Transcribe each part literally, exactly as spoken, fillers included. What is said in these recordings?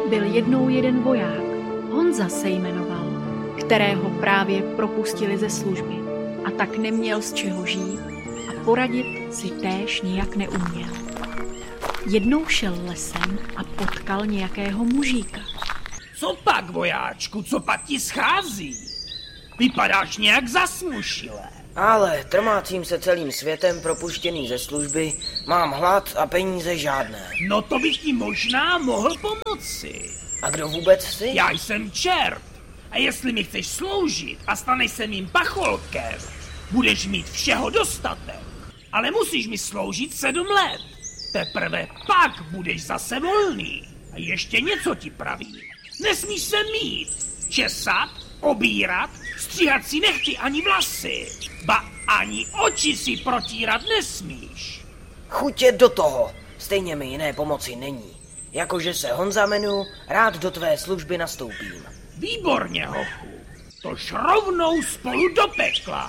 Byl jednou jeden voják, Honza se jmenoval, kterého právě propustili ze služby a tak neměl z čeho žít a poradit si též nijak neuměl. Jednou šel lesem a potkal nějakého mužíka. Co pak, vojáčku, co pak ti schází? Vypadáš nějak zasmušile. Ale trmácím se celým světem propuštěný ze služby, mám hlad a peníze žádné. No to bych ti možná mohl pomoci. A kdo vůbec jsi? Já jsem čert. A jestli mi chceš sloužit a staneš se mým pacholkem, budeš mít všeho dostatek. Ale musíš mi sloužit sedm let. Teprve pak budeš zase volný. A ještě něco ti pravím. Nesmíš se mít, česat, obírat, stříhat si nechty ani vlasy. Ba ani oči si protírat nesmíš. Chutě do toho. Stejně mi jiné pomoci není. Jakože se Honza jmenuji, rád do tvé služby nastoupím. Výborně, hochu. Tož rovnou spolu do pekla.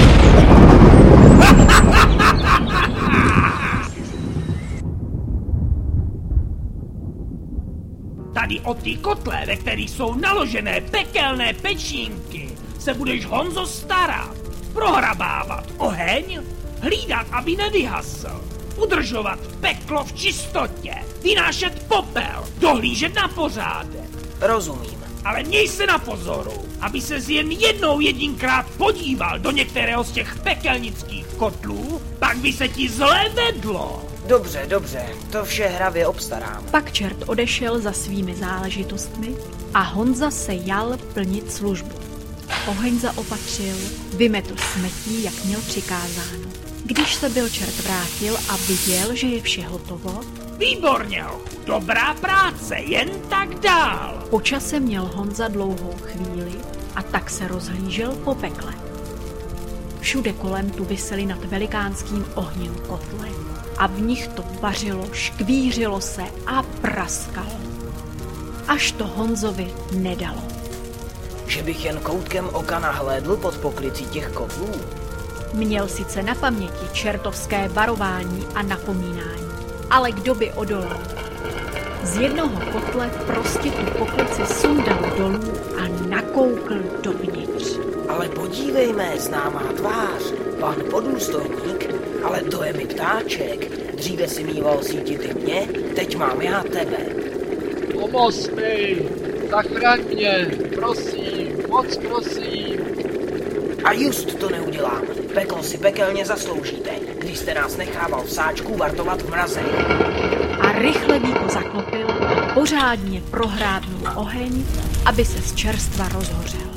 Tady o ty kotle, ve kterých jsou naložené pekelné pečínky, se budeš, Honzo, starat. Prohrabávat oheň, hlídat, aby nevyhasl, udržovat peklo v čistotě, vynášet popel, dohlížet na pořádek. Rozumím. Ale měj se na pozoru, aby ses jen jednou jedinkrát podíval do některého z těch pekelnických kotlů, pak by se ti zle vedlo. Dobře, dobře, to vše hravě obstarám. Pak čert odešel za svými záležitostmi a Honza se jal plnit službu. Oheň zaopatřil, vymetl smetí, jak měl přikázáno. Když se byl čert vrátil a viděl, že je vše hotovo... Výborně, hochu, dobrá práce, jen tak dál. Po čase měl Honza dlouhou chvíli a tak se rozhlížel po pekle. Všude kolem tu visely nad velikánským ohněm kotle a v nich to vařilo, škvířilo se a praskalo. Až to Honzovi nedalo. Že bych jen koutkem oka nahlédl pod poklicí těch kotlů? Měl sice na paměti čertovské varování a napomínání, ale kdo by odolal? Z jednoho kotle prostě tu poklici sundal dolů a nakoukl dovnitř. Ale podívej, mé známá tvář, pan podůstojník, ale to je mi ptáček. Dříve si mýval sítit mě, teď mám já tebe. Pomoz mi, zachraň mě, prosím, moc prosím. A just to neudělám. Peklo si pekelně zasloužíte, když jste nás nechával v sáčku vartovat v mraze. A rychle víko zaklopil a pořádně prohrábnul oheň, aby se z čerstva rozhořel.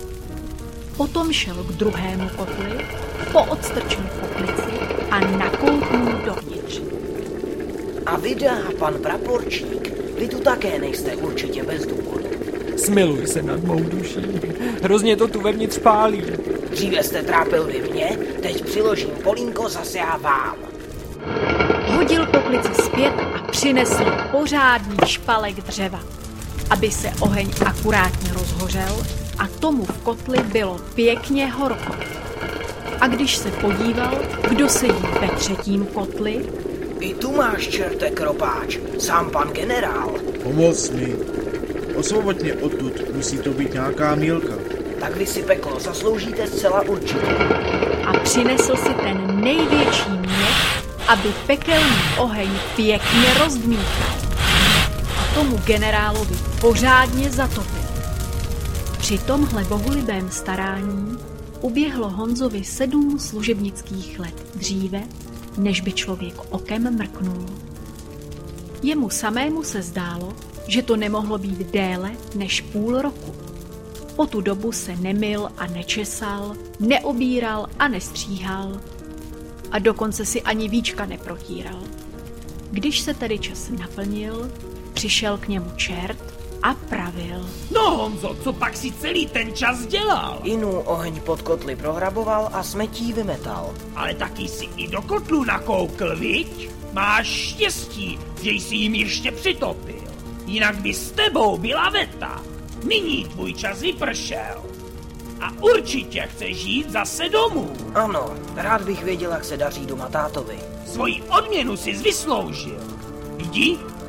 Potom šel k druhému kotli, poodstrčil poklici a nakouknul dovnitř. A vydá, pan praporčík, vy tu také nejste určitě bez důvodu. Smiluj se nad mou duší, hrozně to tu vevnitř pálí. Dříve jste trápil vy mě, teď přiložím polínko zase já vám. Hodil poklici zpět a přinesl pořádný špalek dřeva, aby se oheň akurátně rozhořel a tomu v kotli bylo pěkně horko. A když se podíval, kdo sedí ve třetím kotli... I tu máš, čerte kropáč, sám pan generál. Pomoz mi. Osvoboď mě odtud, musí to být nějaká mílka. Tak vy si peklo zasloužíte zcela určitě. A přinesl si ten největší měch, aby pekelný oheň pěkně rozdmíchal. A tomu generálovi pořádně zatopil. Při tomhle bohulibém starání uběhlo Honzovi sedm služebnických let dříve, než by člověk okem mrknul. Jemu samému se zdálo, že to nemohlo být déle než půl roku. Po tu dobu se nemyl a nečesal, neobíral a nestříhal a dokonce si ani víčka neprotíral. Když se tedy čas naplnil, přišel k němu čert a pravil. No Honzo, co pak si celý ten čas dělal? Inu oheň pod kotli prohraboval a smetí vymetal. Ale taky si i do kotlu nakoukl, viď? Máš štěstí, že jsi jim ještě přitopil. Jinak by s tebou byla veta. Nyní tvůj čas vypršel. A určitě chceš jít zase domů. Ano, rád bych věděl, jak se daří doma tátovi. Svoji odměnu jsi vysloužil. Jdi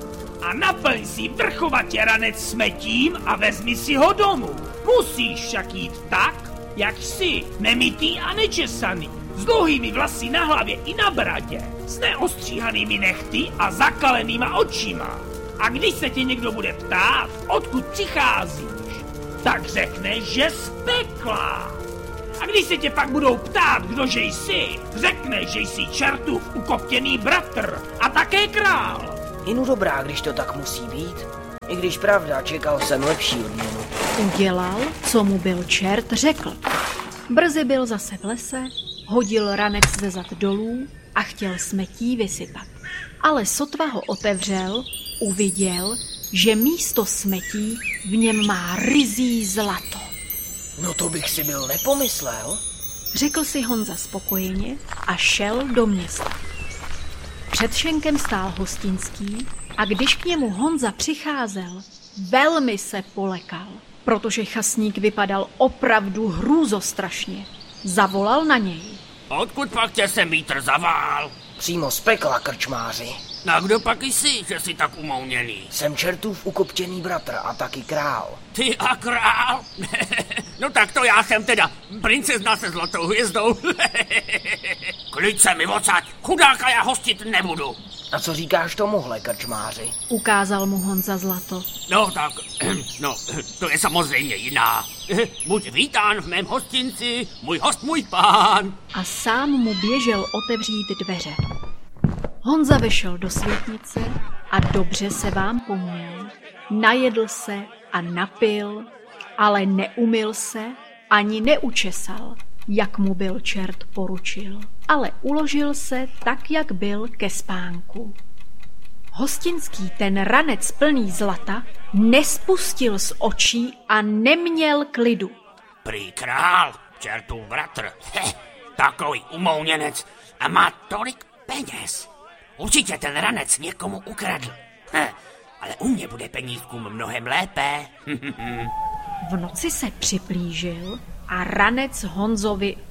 a naplň si vrchovatě ranec smetím a vezmi si ho domů. Musíš však jít tak, jak jsi, nemytý a nečesaný, s dlouhými vlasy na hlavě i na bradě, s neostříhanými nehty a zakalenýma očima. A když se tě někdo bude ptát, odkud přicházíš, tak řekneš, že z pekla. A když se tě pak budou ptát, kdože jsi, řekneš, že jsi čertův ukoptěný bratr a také král. Inu dobrá, když to tak musí být. I když pravda, čekal jsem lepší odměnu. Udělal, co mu byl čert řekl. Brzy byl zase v lese, hodil ranec ze zad dolů a chtěl smetí vysypat. Ale sotva ho otevřel, uviděl, že místo smetí v něm má ryzí zlato. No to bych si byl nepomyslel. Řekl si Honza spokojeně a šel do města. Před šenkem stál hostinský a když k němu Honza přicházel, velmi se polekal, protože chasník vypadal opravdu hrůzostrašně. Zavolal na něj. Odkud pak tě sem vítr zavál? Přímo z pekla, krčmáři. A kdo pak jsi, že jsi tak umouněný? Jsem čertův ukoptěný bratr a taky král. Ty a král? No tak to já jsem teda princezna se zlatou hvězdou. Klid se mi odsaď, chudáka já hostit nebudu. A co říkáš tomuhle, krčmáři? Ukázal mu Honza zlato. No tak, no, to je samozřejmě jiná. Buď vítán v mém hostinci, můj host, můj pán. A sám mu běžel otevřít dveře. Honza vešel do světnice a dobře se vám poměl. Najedl se a napil, ale neumyl se ani neučesal, jak mu byl čert poručil, ale uložil se tak, jak byl ke spánku. Hostinský ten ranec plný zlata nespustil z očí a neměl klidu. Prý král, čertův bratr, heh, takový umouněnec a má tolik peněz. Určitě ten ranec někomu ukradl. Heh, ale u mě bude penízkům mnohem lépe. V noci se připlížil a ranec Honzovi